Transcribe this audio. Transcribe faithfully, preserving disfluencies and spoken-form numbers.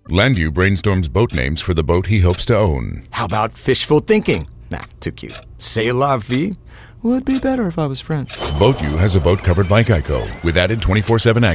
Landu brainstorms boat names for the boat he hopes to own. How about fishful thinking? Nah, too cute. C'est la vie? Would be better if I was French. BoatU has a boat covered by Geico with added twenty-four seven access.